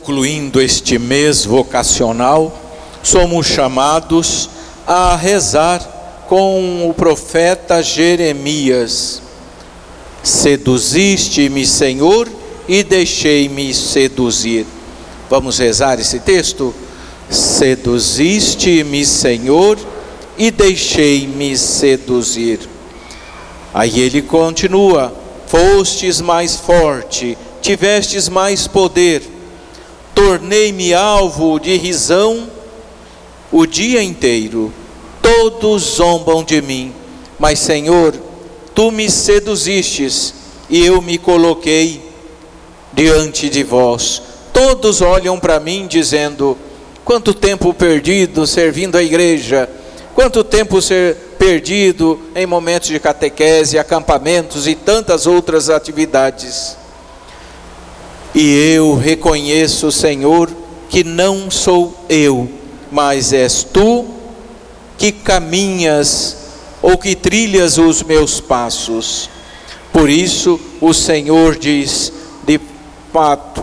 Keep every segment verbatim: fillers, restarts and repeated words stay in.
Concluindo este mês vocacional, somos chamados a rezar com o profeta Jeremias. Seduziste-me, Senhor, e deixei-me seduzir. Vamos rezar esse texto? Seduziste-me, Senhor, e deixei-me seduzir. Aí ele continua: fostes mais forte, tivestes mais poder, tornei-me alvo de risão o dia inteiro, todos zombam de mim, mas Senhor, tu me seduzistes e eu me coloquei diante de vós. Todos olham para mim dizendo: quanto tempo perdido servindo a igreja, quanto tempo ser perdido em momentos de catequese, acampamentos e tantas outras atividades. E eu reconheço, Senhor, que não sou eu, mas és tu que caminhas ou que trilhas os meus passos. Por isso o Senhor diz: de fato,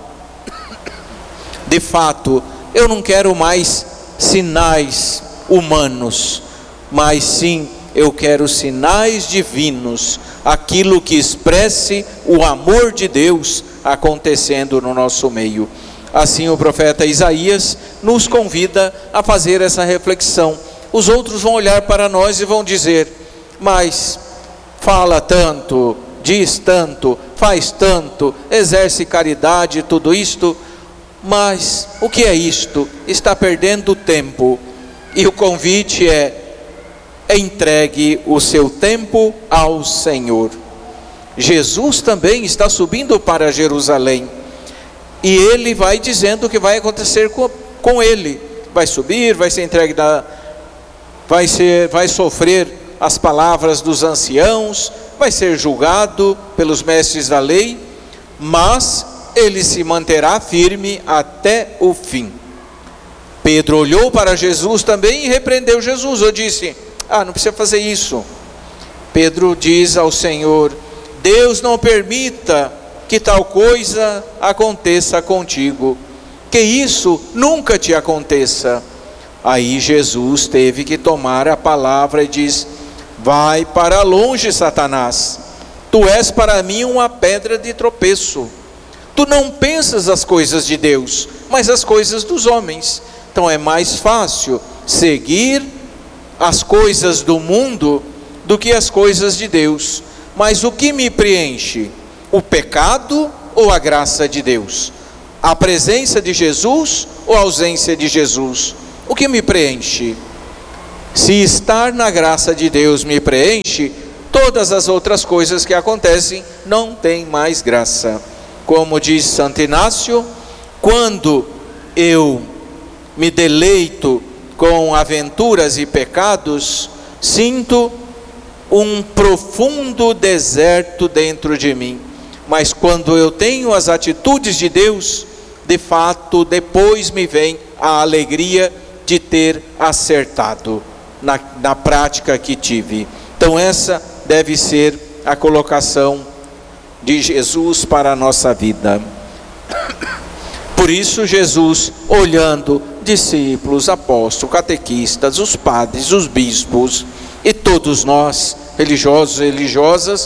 de fato, eu não quero mais sinais humanos, mas sim, eu quero sinais divinos, aquilo que expresse o amor de Deus acontecendo no nosso meio. Assim o profeta Isaías nos convida a fazer essa reflexão. Os outros vão olhar para nós e vão dizer: mas fala tanto, diz tanto, faz tanto, exerce caridade, tudo isto, mas o que é isto? Está perdendo tempo. E o convite é: entregue o seu tempo ao Senhor. Jesus também está subindo para Jerusalém, e ele vai dizendo o que vai acontecer com, com ele. Vai subir, vai ser entregue, da, vai, ser, vai sofrer as palavras dos anciãos, vai ser julgado pelos mestres da lei, mas ele se manterá firme até o fim. Pedro olhou para Jesus também e repreendeu Jesus. Eu disse: ah, não precisa fazer isso. Pedro diz ao Senhor: Deus não permita que tal coisa aconteça contigo, que isso nunca te aconteça. Aí Jesus teve que tomar a palavra e diz: vai para longe, Satanás, tu és para mim uma pedra de tropeço. Tu não pensas as coisas de Deus, mas as coisas dos homens. Então é mais fácil seguir as coisas do mundo do que as coisas de Deus. Mas o que me preenche? O pecado ou a graça de Deus? A presença de Jesus ou a ausência de Jesus? O que me preenche? Se estar na graça de Deus me preenche, todas as outras coisas que acontecem não têm mais graça. Como diz Santo Inácio, quando eu me deleito com aventuras e pecados, sinto um profundo deserto dentro de mim. Mas quando eu tenho as atitudes de Deus, de fato, depois me vem a alegria de ter acertado na, na prática que tive. Então essa deve ser a colocação de Jesus para a nossa vida. Por isso Jesus, olhando discípulos, apóstolos, catequistas, os padres, os bispos e todos nós, religiosos e religiosas,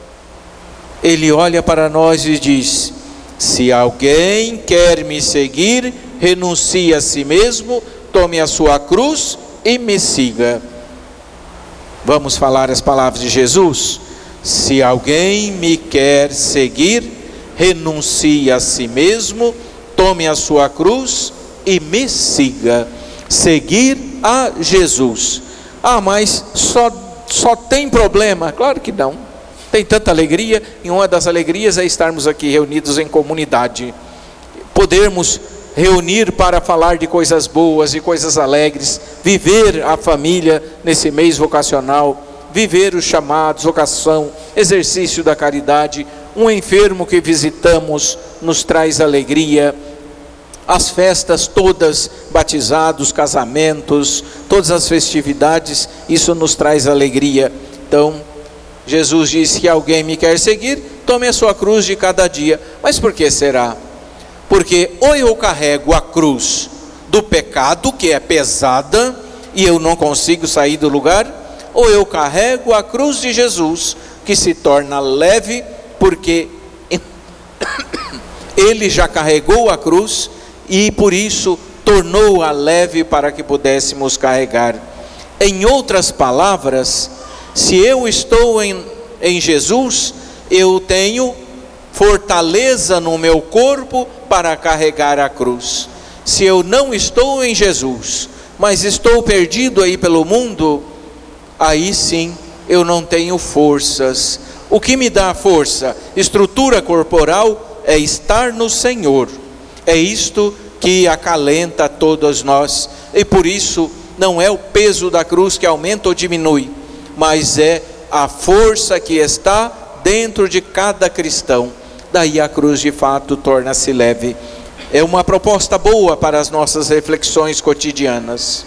ele olha para nós e diz: se alguém quer me seguir, renuncie a si mesmo, tome a sua cruz e me siga. Vamos falar as palavras de Jesus? Se alguém me quer seguir, renuncie a si mesmo, tome a sua cruz e me siga. Seguir a Jesus. Ah, mas só, só tem problema? Claro que não. Tem tanta alegria, e uma das alegrias é estarmos aqui reunidos em comunidade. Podermos reunir para falar de coisas boas e coisas alegres, viver a família nesse mês vocacional, viver os chamados, vocação, exercício da caridade. Um enfermo que visitamos nos traz alegria. As festas todas, batizados, casamentos, todas as festividades, isso nos traz alegria. Então, Jesus disse: se alguém me quer seguir, tome a sua cruz de cada dia. Mas por que será? Porque ou eu carrego a cruz do pecado, que é pesada, e eu não consigo sair do lugar, ou eu carrego a cruz de Jesus, que se torna leve, porque Ele já carregou a cruz, e por isso tornou-a leve para que pudéssemos carregar. Em outras palavras, se eu estou em, em Jesus, eu tenho fortaleza no meu corpo para carregar a cruz. Se eu não estou em Jesus, mas estou perdido aí pelo mundo, aí sim eu não tenho forças. O que me dá força? Estrutura corporal é estar no Senhor. É isto que acalenta todos nós, e por isso não é o peso da cruz que aumenta ou diminui, mas é a força que está dentro de cada cristão. Daí a cruz de fato torna-se leve. É uma proposta boa para as nossas reflexões cotidianas.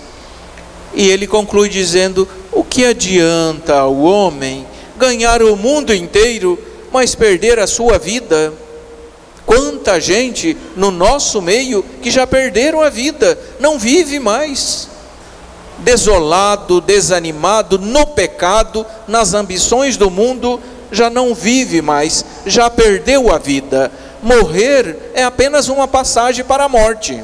E ele conclui dizendo: o que adianta ao homem ganhar o mundo inteiro, mas perder a sua vida? Quanta gente no nosso meio que já perderam a vida, não vive mais, desolado, desanimado, no pecado, nas ambições do mundo, já não vive mais, já perdeu a vida. Morrer é apenas uma passagem para a morte.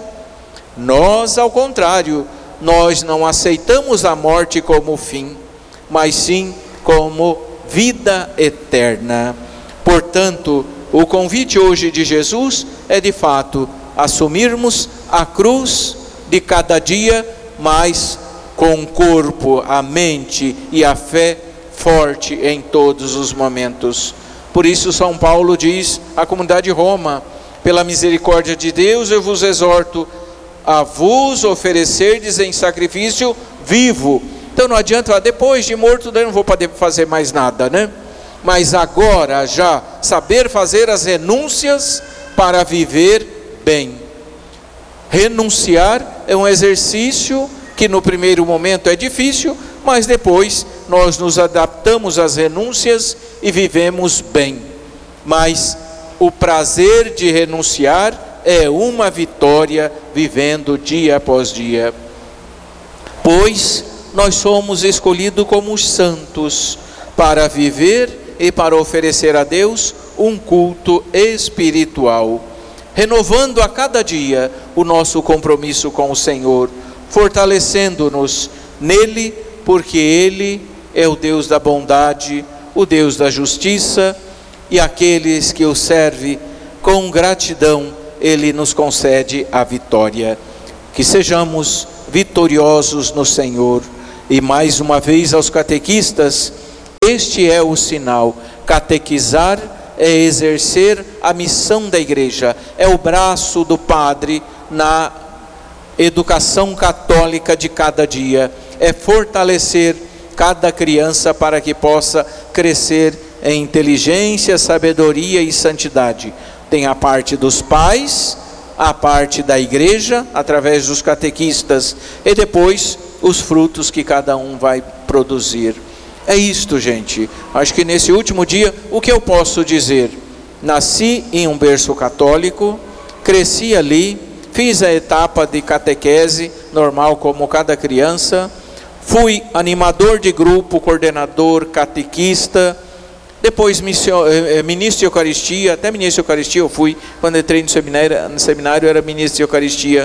Nós, ao contrário, nós não aceitamos a morte como fim, mas sim como vida eterna. Portanto, o convite hoje de Jesus é de fato assumirmos a cruz de cada dia, mas com o corpo, a mente e a fé forte em todos os momentos. Por isso São Paulo diz à comunidade de Roma: pela misericórdia de Deus eu vos exorto a vos oferecerdes em sacrifício vivo. Então não adianta, ah, depois de morto eu não vou poder fazer mais nada, né? Mas agora já saber fazer as renúncias para viver bem. Renunciar é um exercício que no primeiro momento é difícil, mas depois nós nos adaptamos às renúncias e vivemos bem. Mas o prazer de renunciar é uma vitória vivendo dia após dia. Pois nós somos escolhidos como os santos para viver e para oferecer a Deus um culto espiritual, renovando a cada dia o nosso compromisso com o Senhor, fortalecendo-nos nele, porque Ele é o Deus da bondade, o Deus da justiça, e aqueles que o servem com gratidão, Ele nos concede a vitória. Que sejamos vitoriosos no Senhor. E mais uma vez aos catequistas, este é o sinal. Catequizar é exercer a missão da igreja, é o braço do padre na educação católica de cada dia, é fortalecer cada criança para que possa crescer em inteligência, sabedoria e santidade. Tem a parte dos pais, a parte da igreja, através dos catequistas, e depois os frutos que cada um vai produzir. É isto, gente. Acho que nesse último dia, o que eu posso dizer? Nasci em um berço católico, cresci ali, fiz a etapa de catequese, normal como cada criança, fui animador de grupo, coordenador, catequista, depois ministro de Eucaristia, até ministro de Eucaristia eu fui, quando entrei no seminário, no seminário era ministro de Eucaristia,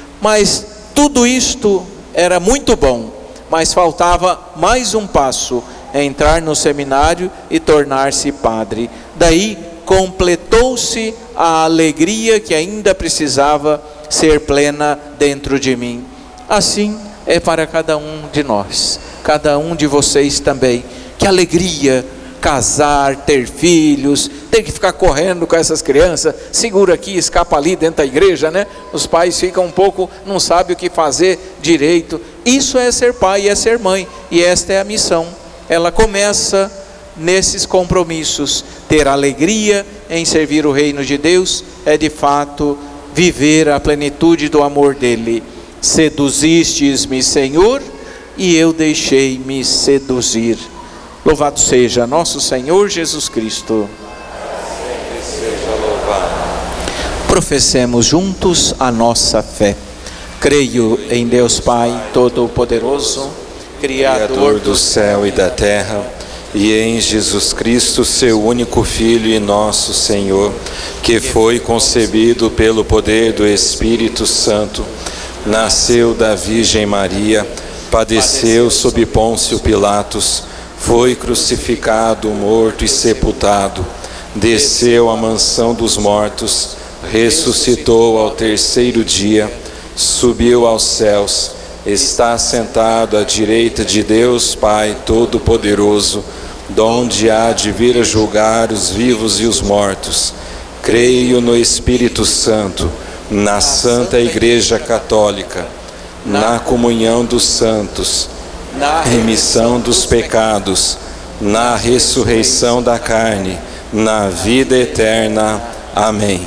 mas tudo isto era muito bom, mas faltava mais um passo, entrar no seminário e tornar-se padre. Daí completou-se a alegria que ainda precisava ser plena dentro de mim. Assim é para cada um de nós, cada um de vocês também. Que alegria casar, ter filhos, ter que ficar correndo com essas crianças, segura aqui, escapa ali dentro da igreja, né? Os pais ficam um pouco, não sabem o que fazer direito. Isso é ser pai, é ser mãe, e esta é a missão. Ela começa nesses compromissos. Ter alegria em servir o reino de Deus é de fato viver a plenitude do amor dele. Seduzistes-me, Senhor, e eu deixei-me seduzir. Louvado seja nosso Senhor Jesus Cristo. Sempre seja louvado. Professemos juntos a nossa fé. Creio em Deus Pai Todo-Poderoso, Criador do céu e da terra, e em Jesus Cristo, seu único Filho e nosso Senhor, que foi concebido pelo poder do Espírito Santo, nasceu da Virgem Maria, padeceu sob Pôncio Pilatos, foi crucificado, morto e sepultado, desceu à mansão dos mortos, ressuscitou ao terceiro dia, subiu aos céus, está sentado à direita de Deus Pai Todo-Poderoso, donde há de vir a julgar os vivos e os mortos. Creio no Espírito Santo, na Santa Igreja Católica, na comunhão dos santos, na remissão dos pecados, na ressurreição da carne, na vida eterna. Amém.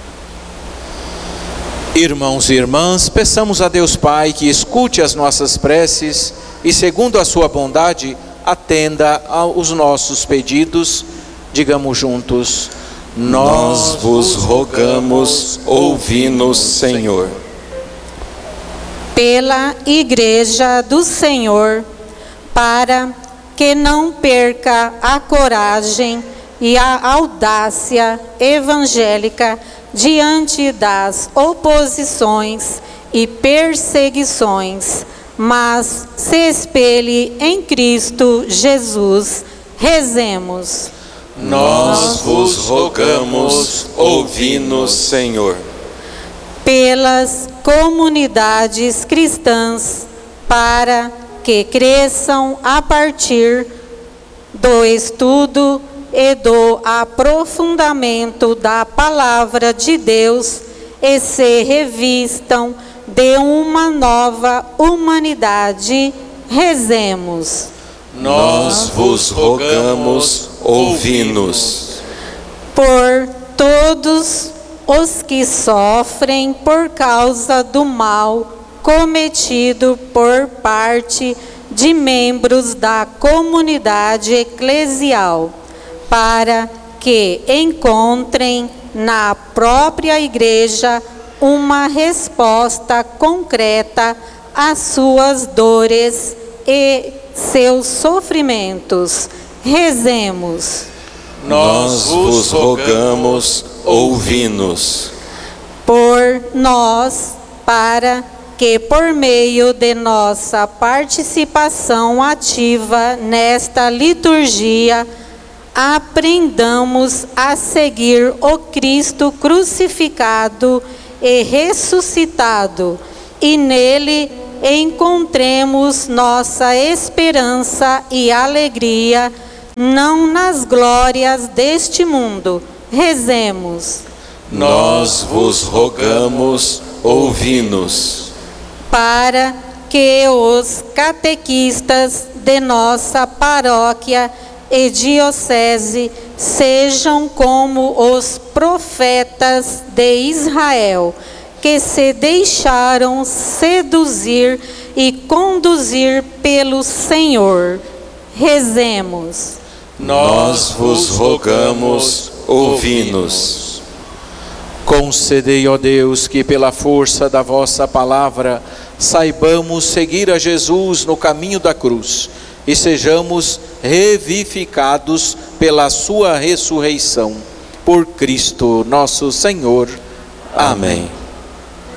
Irmãos e irmãs, peçamos a Deus Pai que escute as nossas preces e, segundo a sua bondade, atenda aos nossos pedidos. Digamos juntos: Nós vos rogamos, ouvi-nos, Senhor. Pela Igreja do Senhor, para que não perca a coragem e a audácia evangélica diante das oposições e perseguições, mas se espelhe em Cristo Jesus. Rezemos. Nós vos rogamos, ouvi-nos, Senhor. Pelas comunidades cristãs, para que cresçam a partir do estudo e do aprofundamento da palavra de Deus e se revistam de uma nova humanidade. Rezemos. Nós vos rogamos, ouvi-nos. Por todos os que sofrem por causa do mal cometido por parte de membros da comunidade eclesial, para que encontrem na própria Igreja uma resposta concreta às suas dores e seus sofrimentos. Rezemos. Nós vos rogamos, ouvi-nos. Por nós, para que por meio de nossa participação ativa nesta liturgia, aprendamos a seguir o Cristo crucificado e ressuscitado, e nele encontremos nossa esperança e alegria, não nas glórias deste mundo. Rezemos. Nós vos rogamos, ouvi-nos. Para que os catequistas de nossa paróquia e diocese sejam como os profetas de Israel, que se deixaram seduzir e conduzir pelo Senhor. Rezemos. Nós vos rogamos, ouvi-nos. Concedei, ó Deus, que pela força da vossa palavra saibamos seguir a Jesus no caminho da cruz e sejamos revivificados pela sua ressurreição. Por Cristo nosso Senhor. Amém. Amém.